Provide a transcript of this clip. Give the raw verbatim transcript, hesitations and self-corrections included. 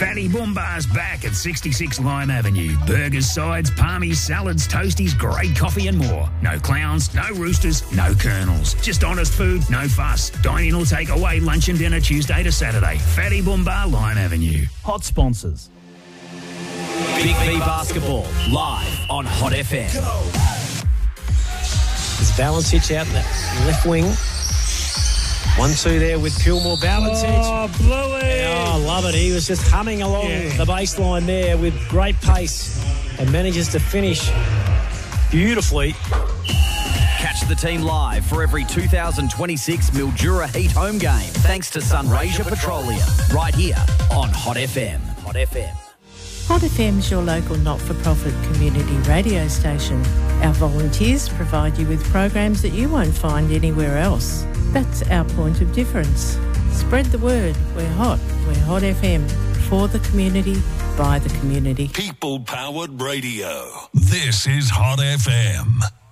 Fatty Boombar's back at sixty-six Lime Avenue. Burgers, sides, palmies, salads, toasties, great coffee and more. No clowns, no roosters, no colonels. Just honest food, no fuss. Dine in or take away lunch and dinner Tuesday to Saturday. Fatty Boombar, Lime Avenue. Hot sponsors. Big V Basketball, live on Hot F M. There's Balancic out in the left wing. one two there with Pillmore. Balancic. Oh, Bluey. Oh, I love it. He was just humming along Yeah. the baseline there with great pace and manages to finish beautifully. Catch the team live for every two thousand twenty-six Mildura Heat home game, thanks to Sunraysia Petroleum, right here on Hot F M. Hot F M. Hot F M is your local not-for-profit community radio station. Our volunteers provide you with programs that you won't find anywhere else. That's our point of difference. Spread the word. We're hot. We're Hot F M. For the community, by the community. People-powered radio. This is Hot F M.